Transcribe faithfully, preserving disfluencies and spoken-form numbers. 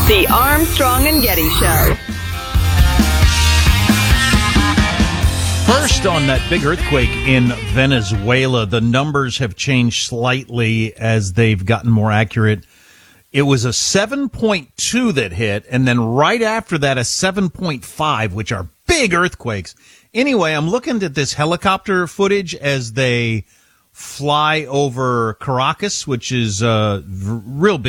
The Armstrong and Getty Show. First, on that big earthquake in Venezuela, the numbers have changed slightly as they've gotten more accurate. It was a seven point two that hit, and then right after that, a seven point five, which are big earthquakes. Anyway, I'm looking at this helicopter footage as they fly over Caracas, which is a real big